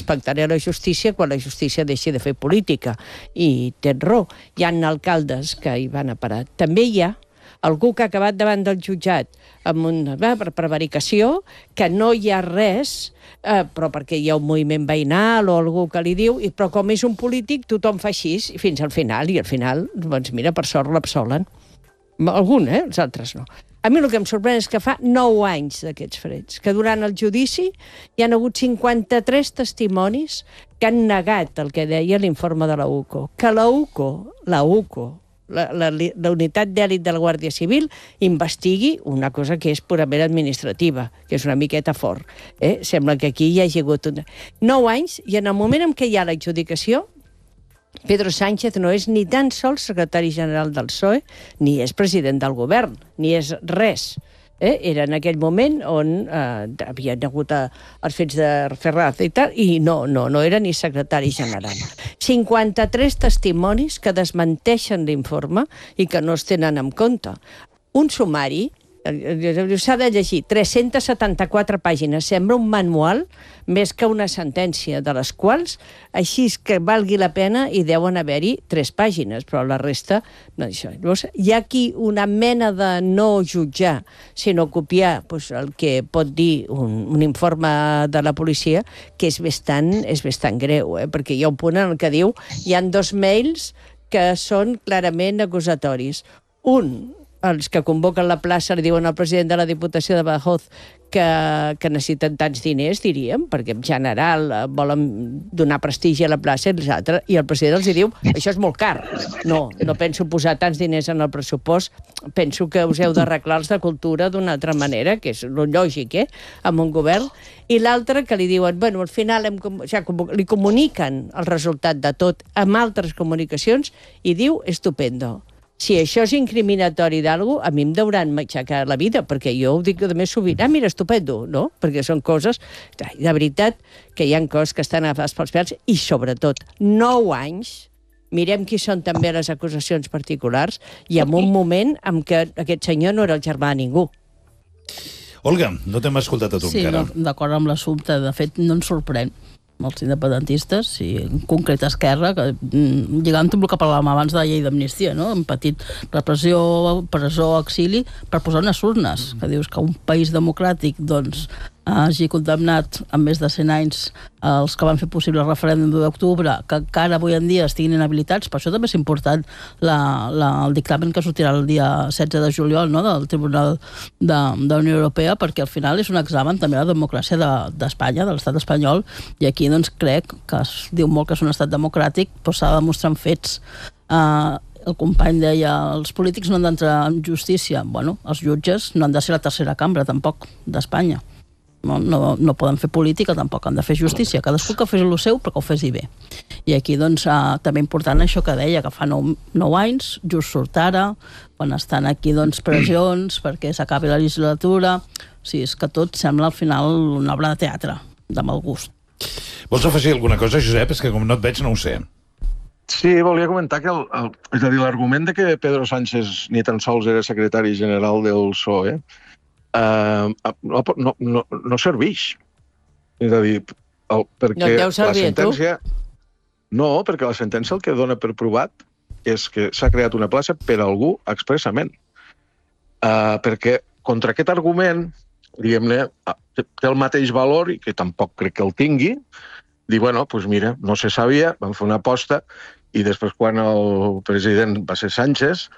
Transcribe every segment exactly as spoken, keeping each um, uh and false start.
respectaré la justícia quan la justícia deixi de fer política. I tens raó, hi ha alcaldes que hi van a parar. També hi ha algú que ha acabat davant del jutjat amb una per prevaricació, que no hi ha res, eh, però perquè hi ha un moviment veïnal o algú que li diu, i, però com és un polític tothom fa així fins al final, i al final, doncs mira, per sort l'absolen. Algun, eh? Els altres no. A mi el que em sorprèn és que fa nou anys d'aquests fets, que durant el judici hi han hagut cinquanta-tres testimonis que han negat el que deia l'informe de la U C O, que la U C O, la U C O, La, la, la unitat d'èlit de la Guàrdia Civil investigui una cosa que és purament administrativa, que és una miqueta fort. Eh? Sembla que aquí hi hagi hagut un... nou anys, i en el moment en què hi ha l'adjudicació, Pedro Sánchez no és ni tan sols secretari general del P S O E, ni és president del govern, ni és res. Eh? Era en aquell moment on eh, havien hagut eh, els fets de Ferraz i tal, i no, no, no era ni secretari general. cinquanta-tres testimonis que desmenteixen l'informe i que no es tenen en compte. Un sumari, s'ha de llegir, tres-centes setanta-quatre pàgines, sembla un manual més que una sentència, de les quals, així que valgui la pena, hi deuen haver-hi tres pàgines, però la resta, no, això. Llavors, hi ha aquí una mena de no jutjar, sinó copiar doncs, el que pot dir un, un informe de la policia, que és bastant, és bastant greu, eh? Perquè hi ha un punt en el que diu hi ha dos mails que són clarament acusatoris. Un, els que convoquen la plaça li diuen al president de la Diputació de Badajoz que, que necessiten tants diners, diríem, perquè en general volen donar prestigi a la plaça, i, altres, i el president els diu això és molt car. No, no penso posar tants diners en el pressupost, penso que us heu d'arreglar els de cultura d'una altra manera, que és lo lògic, eh?, amb un govern. I l'altre que li diuen, bueno, al final hem, ja, li comuniquen el resultat de tot amb altres comunicacions i diu, estupendo. Si això és incriminatori d'algú, a mi em deuran aixecar la vida, perquè jo ho dic de més sovint. Ah, mira, estupendo, no? Perquè són coses, de veritat, que hi ha coses que estan agafades pels pèls, i sobretot, nou anys, mirem qui són també les acusacions particulars, i en un moment en què aquest senyor no era el germà de ningú. Olga, no t'hem escoltat a tu sí, encara. Sí, d'acord amb l'assumpte, de fet, no ens sorprèn els independentistes, i en concret Esquerra, que lligant amb el que parlàvem abans de la llei d'amnistia, no? Han patit repressió, presó, exili, per posar unes urnes, que dius que un país democràtic doncs hagi condemnat amb més de cent anys els que van fer possible el referèndum d'octubre, que encara avui en dia estiguin inhabilitats. Per això també és important la, la, el dictamen que sortirà el dia setze de juliol, no?, del Tribunal de, de la Unió Europea, perquè al final és un examen també a la democràcia d'Espanya, de, de l'estat espanyol, i aquí doncs crec que es diu molt que és un estat democràtic, però s'ha de demostrar amb fets. Uh, el company deia, els polítics no han d'entrar en justícia. Bueno, els jutges no han de ser la tercera cambra, tampoc, d'Espanya. No, no, no poden fer política, tampoc han de fer justícia. Cadascú que fes el seu, però que ho fes bé. I aquí, doncs, eh, també important això que deia, que fa nou, nou anys, just surt ara, quan estan aquí, doncs, pressions perquè s'acabi la legislatura. O sigui, és que tot sembla, al final, una obra de teatre, de mal gust. Vols afegir alguna cosa, Josep? És que com no et veig, no ho sé. Sí, volia comentar que el, el, és a dir, l'argument de que Pedro Sánchez ni tan sols era secretari general del P S O E Uh, no, no, no, no serveix. És a dir, el, perquè no deu servir, la sentència... No, perquè la sentència el que dona per provat és que s'ha creat una plaça per a algú expressament. Uh, perquè contra aquest argument, diguem-ne, té el mateix valor, i que tampoc crec que el tingui, dir, bueno, doncs mira, no se sabia, vam fer una aposta, i després quan el president va ser Sánchez,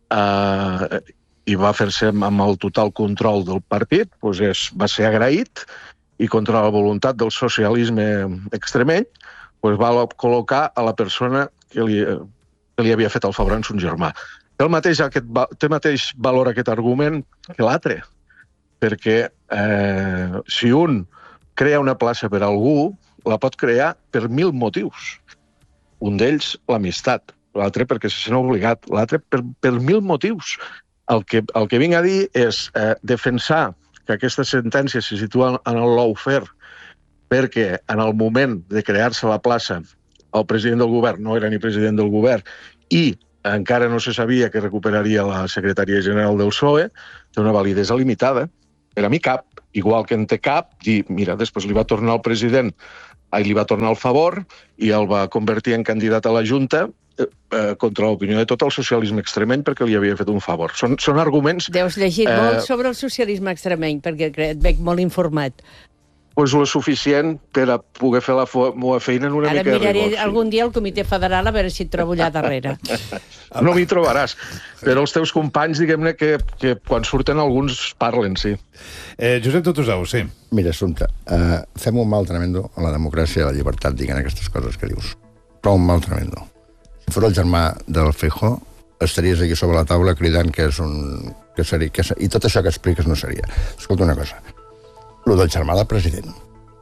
uh, i va fer-se amb el total control del partit, doncs és, va ser agraït, i contra la voluntat del socialisme extremeny doncs va col·locar a la persona que li, que li havia fet el favor a son germà. Té el mateix, aquest, té mateix valor aquest argument que l'altre, perquè eh, si un crea una plaça per a algú, la pot crear per mil motius. Un d'ells, l'amistat. L'altre perquè se sent obligat. L'altre per, per mil motius. El que, el que vinc a dir és eh, defensar que aquesta sentència se situa en el lawfare perquè en el moment de crear-se la plaça el president del govern no era ni president del govern i encara no se sabia que recuperaria la secretaria general del P S O E, té una validesa limitada. Per a mi cap, igual que en té cap, dir, mira, després li va tornar al president ai, li va tornar el favor i el va convertir en candidat a la Junta eh, eh, contra l'opinió de tot el socialisme extremeny perquè li havia fet un favor. Són, són arguments... Deus llegir eh, molt sobre el socialisme extremeny, perquè et veig molt informat. Pues lo suficient per a poder fer la meva feina en una Ara mica de rigor. Ara miraré algun dia al Comitè Federal a veure si et trobo allà darrere. No m'hi trobaràs, però els teus companys, diguem-ne, que, que quan surten alguns parlen, sí. Eh, Josep Totusau, sí. Mira, Assumpta, uh, fem un mal tremendo a la democràcia i a la llibertat, diguent aquestes coses que dius. Però un mal tremendo. Si fos el germà del Feijóo, estaries aquí sobre la taula cridant que és un... Que seria, que, i tot això que expliques no seria. Escolta una cosa. Lo del germà del president.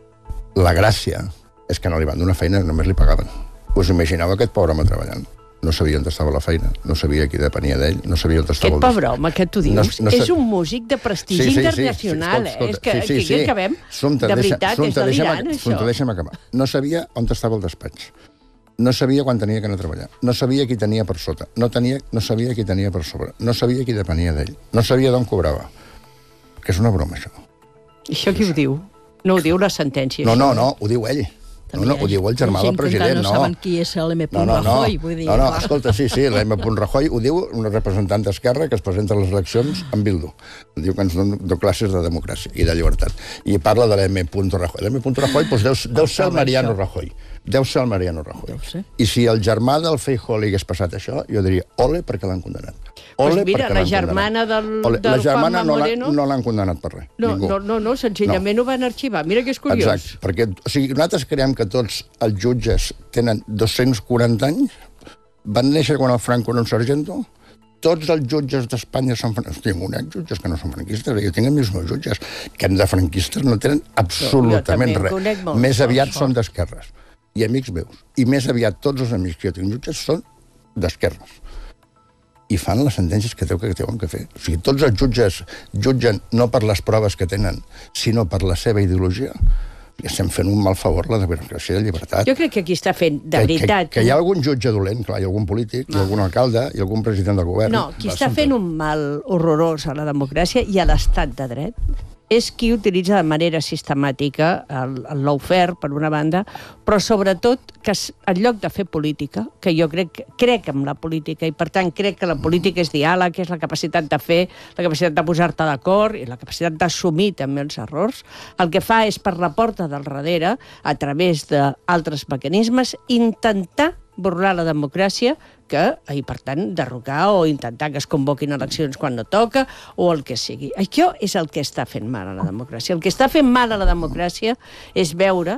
La gràcia és que no li van donar feina, només li pagaven. Us imagineu aquest pobre home treballant. No sabia on estava la feina, no sabia qui depenia d'ell, no sabia on estava... Aquest pobre home que tu dius no, no és un músic de prestigi sí, sí, internacional, sí, sí, escolta, escolta, eh? És que, sí, sí, que, que acabem... Sumta, de veritat, deixa, Sumta, és delirant, deixa'm, això. Sumta, deixa'm acabar. No sabia on estava el despatx. No sabia quan tenia que anar a treballar. No sabia qui tenia per sota. No, tenia, no sabia qui tenia per sobre. No sabia qui depenia d'ell. No sabia d'on cobrava. Que és una broma, això. Això qui ho diu? No ho diu la sentència. No, no, no, ho diu ell. No, no, ho diu el germà del president, no. No saben qui és l'M. No, no, no. Rajoy, vull dir. No, no, escolta, sí, sí, l'M. Rajoy ho diu una representant d'Esquerra que es presenta a les eleccions amb Bildu. Diu que ens donen classes de democràcia i de llibertat. I parla de l'M. Rajoy. L'M. Rajoy doncs, deu, deu ser el Mariano Rajoy. Deu ser el Mariano Rajoy. I si el germà del Feijóo li hagués passat això, jo diria, ole, perquè l'han condemnat. Ole, pues mira, la germana del, ole, del la germana Juanma no Moreno... no l'han condemnat per res. No, ningú. no, no, no, senzillament no. Ho van arxivar. Mira que és curiós. Exacte, perquè o sigui, nosaltres creiem que tots els jutges tenen dos-cents quaranta anys, van néixer quan el Franco era un sargento, tots els jutges d'Espanya són franquistes. Tinc un jutges que no són franquistes, jo tinc els meus jutges, que de franquistes no tenen absolutament no, res. Més aviat són d'esquerres. I amics meus. I més aviat tots els amics que jo tinc jutges són d'esquerres. I fan les sentències que que deuen que fer. O sigui, tots els jutges jutgen no per les proves que tenen, sinó per la seva ideologia. I estem fent un mal favor a la democràcia i la llibertat. Jo crec que aquí està fent, de que, veritat... Que, que hi ha algun jutge dolent, clar, hi ha algun polític, no. Hi ha algun alcalde, hi ha algun president del govern... No, qui està fent un mal horrorós a la democràcia i a l'estat de dret és qui utilitza de manera sistemàtica el, el lawfare, per una banda, però sobretot que en lloc de fer política, que jo crec, crec en la política i per tant crec que la política és diàleg, és la capacitat de fer, la capacitat de posar-te d'acord i la capacitat d'assumir també els errors, el que fa és per la porta del darrere, a través d'altres mecanismes, intentar burlar la democràcia que, i per tant, derrocar o intentar que es convoquin eleccions quan no toca o el que sigui. Això és el que està fent mal a la democràcia. El que està fent mal a la democràcia és veure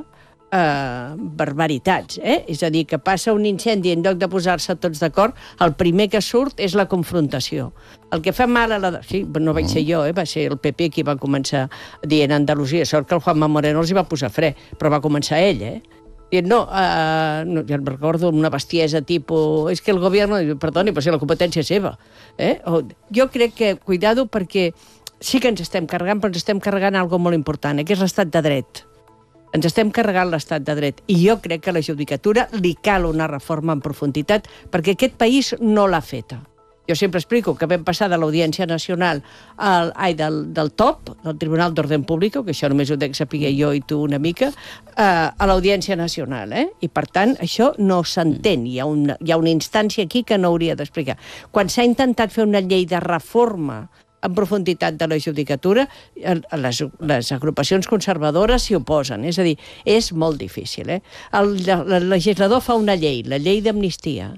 eh, barbaritats, eh? És a dir, que passa un incendi i en lloc de posar-se tots d'acord, el primer que surt és la confrontació. El que fa mal a la... Sí, no vaig ser jo, eh? Va ser el P P qui va començar dient Andalusia. Sort que el Juanma Moreno els hi va posar fre, però va començar ell, eh? Dient, no, uh, no, ja em recordo una bestiesa tipus... És que el govern... Perdoni, però si la competència és seva. Eh? O, jo crec que, cuidado, perquè sí que ens estem carregant, però ens estem carregant alguna cosa molt important, eh, que és l'estat de dret. Ens estem carregant l'estat de dret. I jo crec que a la judicatura li cal una reforma en profunditat, perquè aquest país no l'ha feta. Jo sempre explico que vam passar de l'Audiència Nacional al, ai, del, del top, del Tribunal d'Orden Públic, que això només ho dec saber jo i tu una mica, eh, a l'Audiència Nacional. Eh? I, per tant, això no s'entén. Hi ha una, hi ha una instància aquí que no hauria d'explicar. Quan s'ha intentat fer una llei de reforma en profunditat de la judicatura, les, les agrupacions conservadores s'hi oposen. És a dir, és molt difícil. Eh? El, el legislador fa una llei, la llei d'amnistia.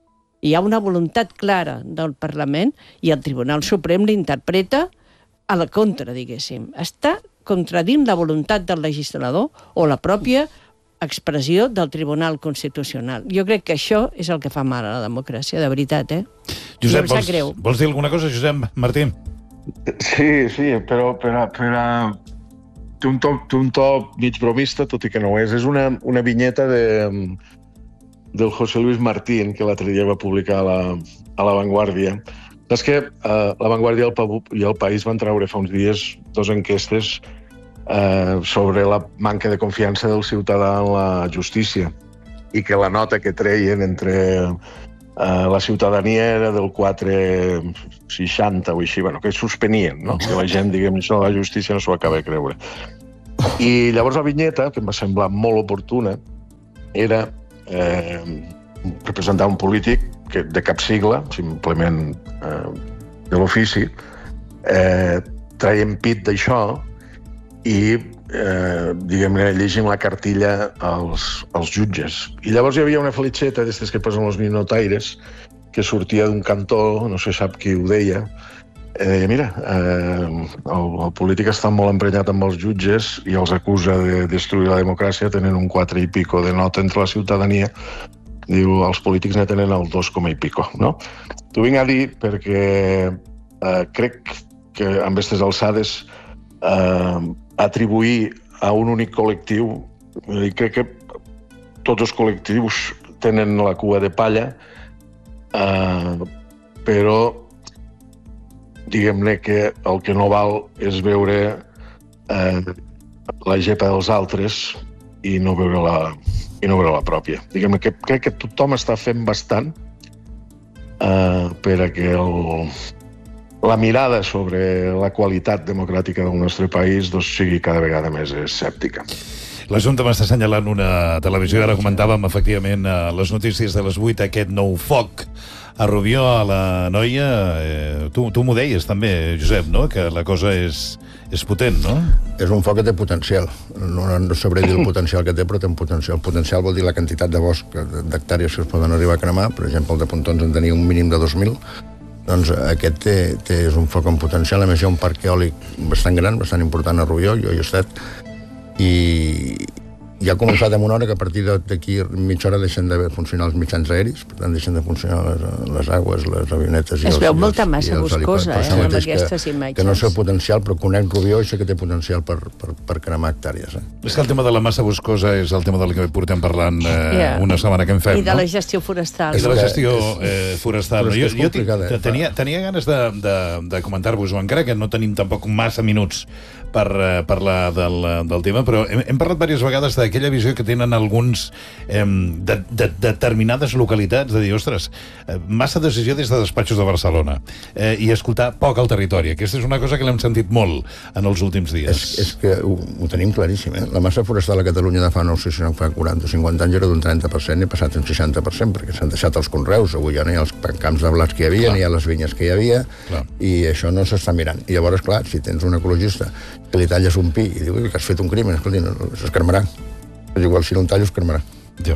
Hi ha una voluntat clara del Parlament i el Tribunal Suprem l'interpreta a la contra, diguéssim. Està contradint la voluntat del legislador o la pròpia expressió del Tribunal Constitucional. Jo crec que això és el que fa mal a la democràcia, de veritat, eh? Josep, vols, vols dir alguna cosa, Josep Martí? Sí, sí, però per a... Per a... Té un, to, té un to mig bromista, tot i que no ho és. És una, una vinyeta de... del José Luis Martín, que l'altre dia va publicar a la, a La Vanguardia. És que eh, La Vanguardia i el, i el País van treure fa uns dies dos enquestes eh, sobre la manca de confiança del ciutadà en la justícia i que la nota que treien entre eh, la ciutadania era del quatre coma seixanta o així, bueno, que suspenien, no? Que la gent, diguem, això de la justícia no s'ho acaba de creure. I llavors la vinyeta, que em va semblar molt oportuna, era eh, representar un polític que, de cap sigla, simplement eh, de l'ofici, eh, traient pit d'això i, eh, diguem-ne, llegint la cartilla als, als jutges. I llavors hi havia una fletxeta d'aquestes que posen els ninotaires, que sortia d'un cantó, no se sap qui ho deia, eh, mira, eh, el, el polític està molt emprenyat amb els jutges i els acusa de destruir la democràcia, tenen un quatre i pico de nota entre la ciutadania. Diu, els polítics ne tenen el dos coma i pico, no? T'ho vinc a dir perquè eh, crec que amb aquestes alçades eh, atribuir a un únic col·lectiu, i crec que tots els col·lectius tenen la cua de palla, eh, però diguem-ne que el que no val és veure eh, la gepa dels altres i no veure la, i no veure la pròpia. Diguem-ne que crec que tothom està fent bastant eh, per a que el, la mirada sobre la qualitat democràtica del nostre país doncs, sigui cada vegada més escèptica. La Junta m'està assenyalant una televisió, ara comentàvem efectivament a les notícies de les vuit aquest nou foc a Rubió, a la Noia. Eh, tu tu m'ho deies també, Josep, no? Que la cosa és, és potent, no? És un foc que té potencial. No, no sabré dir el potencial que té, però té un potencial. El potencial vol dir la quantitat de bosc, d'hectàrees que es poden arribar a cremar. Per exemple, el de Pontons en tenia un mínim de dos mil. Doncs aquest té, té, és un foc amb potencial. A més, hi ha un parc eòlic bastant gran, bastant important a Rubió, jo hi he estat, i ja ha començat en una hora que a partir d'aquí mitja hora deixen de funcionar els mitjans aeris, per tant deixen de funcionar les, les aigües, les avionetes... Es i els, veu molta els, massa boscosa, eh, amb aquestes que, imatges. Que no sé el potencial, però conec Rubió i sé que té potencial per, per, per cremar hectàrees. Eh? És que el tema de la massa boscosa és el tema del que portem parlant eh, yeah. una setmana que en fem, I de no? la gestió forestal. I de la gestió eh, forestal. Però és jo, que és jo eh? tenia, tenia ganes de, de, de comentar-vos-ho, encara que no tenim tampoc massa minuts per uh, parlar del, del tema, però hem, hem parlat diverses vegades d'aquella visió que tenen alguns eh, de, de, determinades localitats, de dir, ostres, eh, massa decisió des de despatxos de Barcelona eh, i escoltar poc al territori. Aquesta és una cosa que l'hem sentit molt en els últims dies. És, és que ho, ho tenim claríssim, eh? La massa forestal a Catalunya de fa, no sé si no fa quaranta o cinquanta anys era d'un trenta per cent i ha passat un seixanta per cent perquè s'han deixat els conreus. Avui ja no hi ha els camps de blats que hi havia, clar, ni hi ha les vinyes que hi havia, clar, i això no s'està mirant. I llavors, clar, si tens un ecologista que li talles un pi i diu que has fet un crim, escolti, no, es cremarà. És igual, si no un tallo es cremarà. Ja.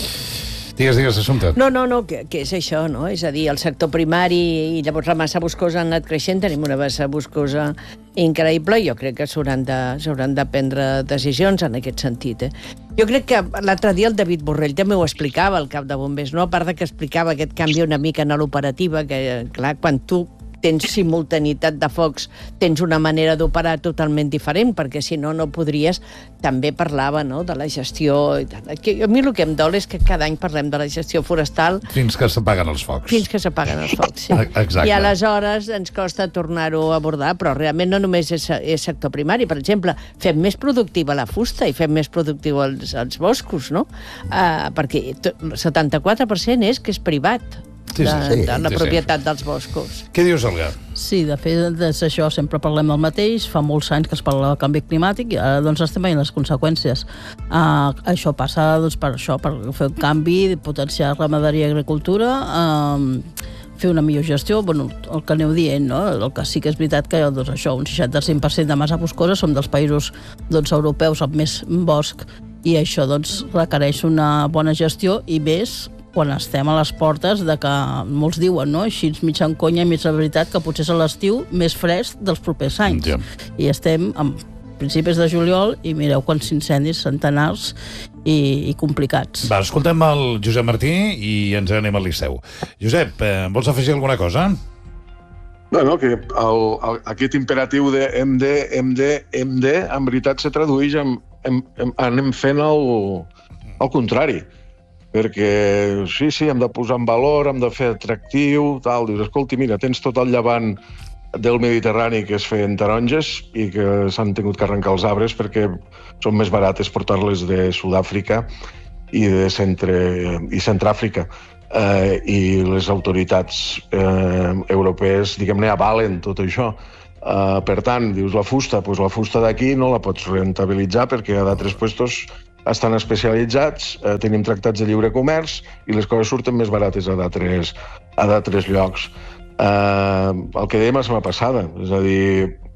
Digues, digues, Assumpta. No, no, no, que, que és això, no? És a dir, el sector primari i llavors la massa boscosa han anat creixent, tenim una massa boscosa increïble i jo crec que s'hauran de, s'hauran de prendre decisions en aquest sentit. Eh? Jo crec que l'altre dia el David Borrell també ho explicava, el cap de bombers, no? A part de que explicava aquest canvi una mica en l'operativa, que, clar, quan tu tens simultanitat de focs, tens una manera d'operar totalment diferent, perquè si no, no podries... També parlava, no?, de la gestió... Que a mi el que em dol és que cada any parlem de la gestió forestal... Fins que s'apaguen els focs. Fins que s'apaguen els focs, sí. Exacte. I aleshores ens costa tornar-ho a abordar, però realment no només és, és sector primari. Per exemple, fem més productiva la fusta i fem més productiu els, els boscos, no? Uh, perquè el setanta-quatre per cent és que és privat. Sí, sí, de, sí, de la sí, propietat sí. dels boscos. Què dius, Olga? Sí, de fet, des d'això sempre parlem del mateix, fa molts anys que es parla del canvi climàtic i ara doncs estem veient les conseqüències. Uh, això passa doncs, per això, per fer un canvi, potenciar ramaderia i agricultura, uh, fer una millor gestió, bueno, el que aneu dient, no? El que sí que és veritat que doncs, això, un seixanta-cinc per cent de massa boscosa som dels països doncs, europeus amb més bosc i això doncs, requereix una bona gestió i més quan estem a les portes de que molts diuen, no?, així mig en conya, mig la veritat, que potser és l'estiu més fresc dels propers anys. Ja. I estem a principis de juliol i mireu quants incendis, centenars i, i complicats. Va, escoltem el Josep Martí i ens anem al Liceu. Josep, eh, vols afegir alguna cosa? No, no, que el, el, aquest imperatiu de hem de, hem de, hem de, en veritat se tradueix en, en, en anem fent el, el contrari. Perquè sí, sí, hem de posar en valor, hem de fer atractiu, tal. Dius, escolti, mira, tens tot el llevant del Mediterrani que es feien taronges i que s'han tingut que arrencar els arbres perquè són més barates portar-les de Sud-àfrica i de centre, i Centràfrica. Eh, I les autoritats eh, europees, diguem-ne, avalen tot això. Uh, per tant, dius la fusta, doncs la fusta d'aquí no la pots rentabilitzar perquè a d'altres puestos estan especialitzats, eh, tenim tractats de lliure comerç i les coses surten més barates a d'altres a d'altres llocs. Eh, el que dèiem la setmana passada, és a dir,